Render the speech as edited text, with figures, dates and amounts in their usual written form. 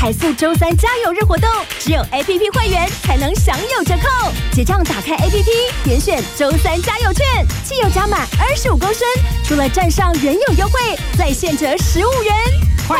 海素周3加油日活动，只有 APP 会员才能享有折扣。结账打开 APP， 点选周3加油券，汽油加满25公升，除了站上原有优惠，再现折15元。快